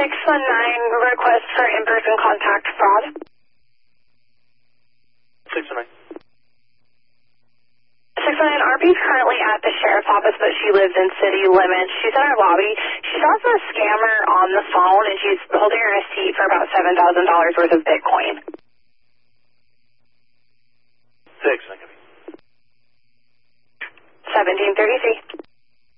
request for in-person contact fraud. 619. 619, RB's currently at the sheriff's office, but she lives in city limits. She's in our lobby. She saw a scammer on the phone, and she's holding her receipt for about $7,000 worth of Bitcoin. 619. 1733.